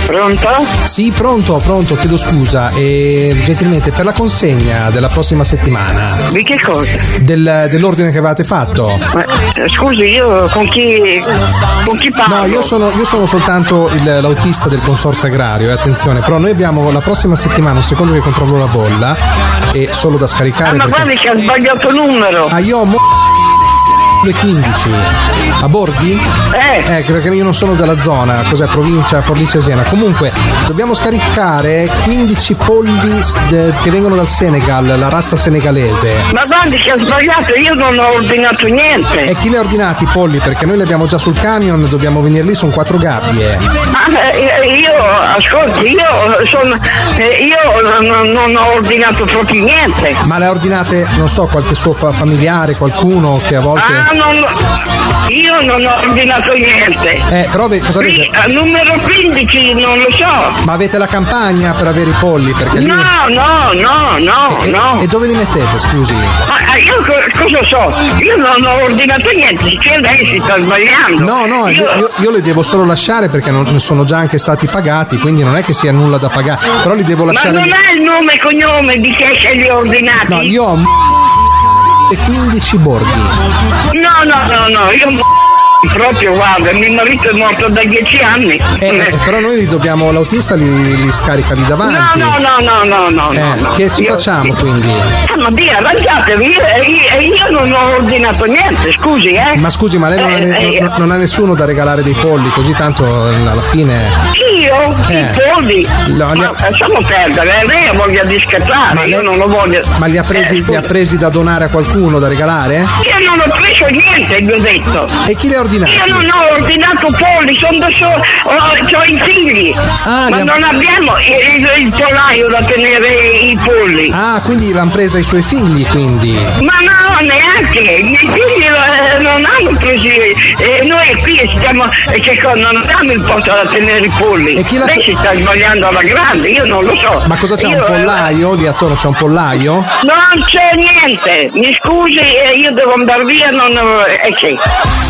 Pronto? Sì, pronto, chiedo scusa. E gentilmente per la consegna della prossima settimana. Di che cosa? Dell'ordine che avevate fatto. Scusi, io con chi parlo? No, io sono soltanto l'autista del consorzio agrario, attenzione, però noi abbiamo la prossima settimana, un secondo che controllo la bolla, e solo da scaricare. Ma guardi che ha sbagliato numero. Io 15 a Borghi? Perché io non sono della zona. Cos'è? Provincia Forlì Cesena. Comunque dobbiamo scaricare 15 polli che vengono dal Senegal, la razza senegalese. Ma guardi che ha sbagliato, io non ho ordinato niente. E chi li ha ordinati i polli? Perché noi li abbiamo già sul camion, dobbiamo venire lì, sono 4 gabbie. Ascolti, io non ho ordinato proprio niente. Ma le ha ordinate, non so, qualche suo familiare, qualcuno che a volte... Io non ho ordinato niente. Però cosa avete? Numero 15, non lo so. Ma avete la campagna per avere i polli? Perché lì... No. E dove li mettete, scusi? Io cosa so? Io non ho ordinato niente, che lei si sta sbagliando. No, io li devo solo lasciare perché non sono già anche stati pagati, quindi non è che sia nulla da pagare. Però li devo lasciare. Ma non è il nome e cognome di chi li ha ordinati? No, io ho e 15 Borghi. No, io proprio, guarda, mio marito è morto da 10 anni. Però noi li dobbiamo, l'autista li scarica lì davanti. No. Che ci facciamo quindi? Ma via, arrangiatevi, io non ho ordinato niente, scusi, Ma scusi, ma lei non ha nessuno da regalare dei polli, così tanto alla fine... Io? I polli? Lasciamo perdere, lei ha voglia di scherzare, io non ho voglia. Ma li ha presi da donare a qualcuno, da regalare? Io non ho preso niente, vi ho detto. E chi li ha ordinati? Io non ho ordinato polli, sono da solo, ho i figli. Ma non abbiamo il pollaio da tenere i polli. Quindi l'hanno presa i suoi figli, quindi? Ma no, neanche. I miei figli non hanno preso. Noi qui stiamo, non abbiamo il posto da tenere i polli. Lei si sta sbagliando alla grande, io non lo so. Ma cosa c'è, un pollaio? Lì attorno c'è un pollaio? Non c'è niente. Mi scusi, io devo andare via, che?